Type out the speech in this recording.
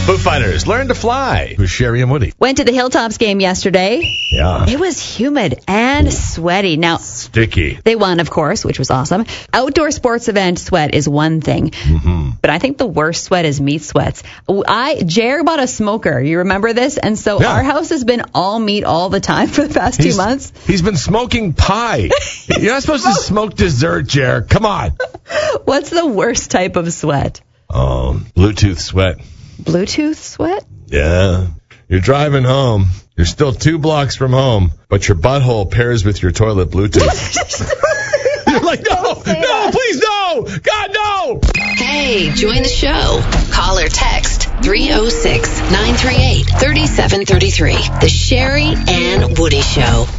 Foo Fighters, Learn to Fly with Sherry and Woody. Went to the Hilltops game yesterday. Yeah. It was humid and sweaty. Now, Sticky. they won, of course, which was awesome. Outdoor sports event sweat is one thing, but I think the worst sweat is meat sweats. Jer bought a smoker. You remember this? And so our house has been all meat all the time for the past 2 months. He's been smoking pie. You're not supposed to smoke dessert, Jer. Come on. What's the worst type of sweat? Bluetooth sweat. Bluetooth sweat? Yeah. You're driving home. You're still 2 blocks from home, but your butthole pairs with your toilet Bluetooth. You're like, no, please, no. God, no. Hey, join the show. Call or text 306-938-3733. The Sherry and Woody Show.